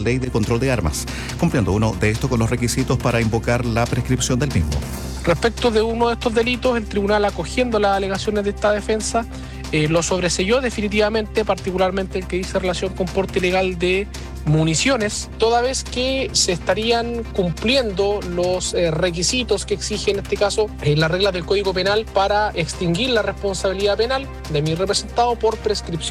Ley de Control de Armas, cumpliendo uno de estos con los requisitos para invocar la prescripción del mismo. Respecto de uno de estos delitos, el tribunal, acogiendo las alegaciones de esta defensa, lo sobreseyó definitivamente, particularmente el que dice relación con porte ilegal de municiones, toda vez que se estarían cumpliendo los requisitos que exige en este caso las reglas del Código Penal para extinguir la responsabilidad penal de mi representado por prescripción.